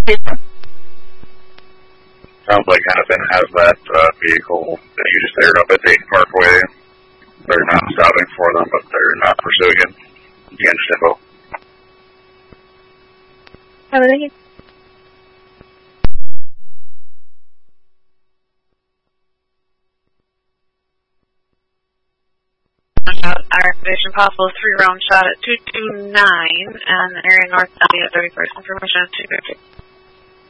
Sounds like Hennepin has that vehicle that you just cleared up at Dayton Parkway. They're not stopping for them, but they're not pursuing it. Against info. Thank you. Our activation possible 3-round shot at 229 and the area north of the 31st information at 250.